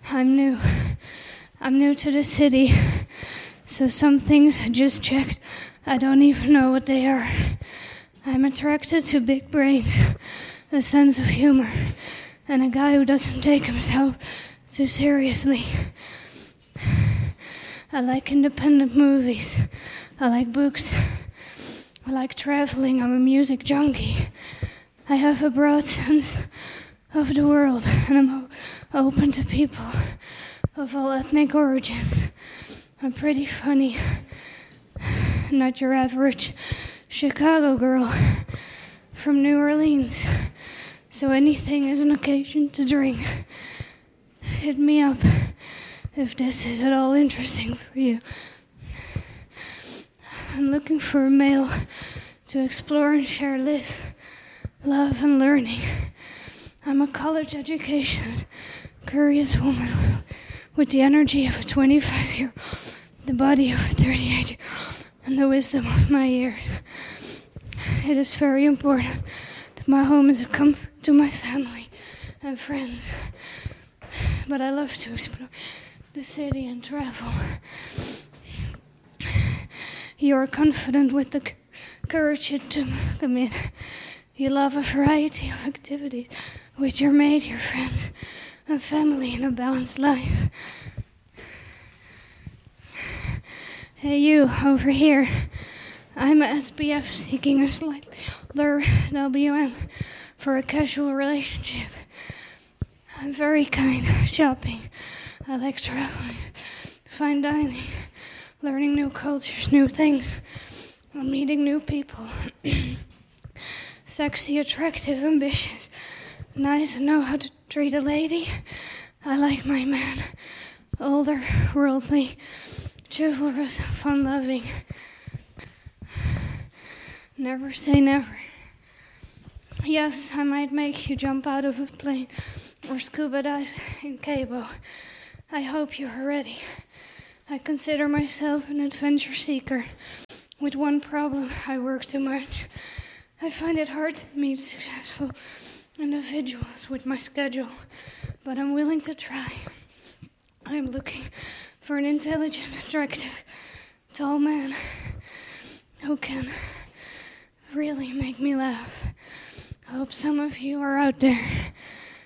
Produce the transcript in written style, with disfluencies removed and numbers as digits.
I'm new. I'm new to the city, so some things I just checked, I don't even know what they are. I'm attracted to big brains, a sense of humor, and a guy who doesn't take himself too seriously. I like independent movies. I like books. I like traveling. I'm a music junkie. I have a broad sense of the world, and I'm open to people of all ethnic origins. I'm pretty funny. Not your average Chicago girl from New Orleans. So anything is an occasion to drink. Hit me up if this is at all interesting for you. I'm looking for a male to explore and share love and learning. I'm a college-educated, curious woman with the energy of a 25-year-old, the body of a 38-year-old, and the wisdom of my years. It is very important that my home is a comfort to my family and friends, but I love to explore the city and travel. You are confident with the courage to commit. You love a variety of activities with your mate, your friends, and family in a balanced life. Hey, you, over here. I'm a SBF seeking a slightly older WM for a casual relationship. I'm very kind, shopping. I like traveling, fine dining, learning new cultures, new things, and meeting new people. Sexy, attractive, ambitious, nice and know how to treat a lady. I like my man. Older, worldly, chivalrous, fun-loving. Never say never. Yes, I might make you jump out of a plane or scuba dive in Cabo. I hope you are ready. I consider myself an adventure seeker. With one problem, I work too much. I find it hard to meet successful individuals with my schedule, but I'm willing to try. I'm looking for an intelligent, attractive, tall man who can really make me laugh. I hope some of you are out there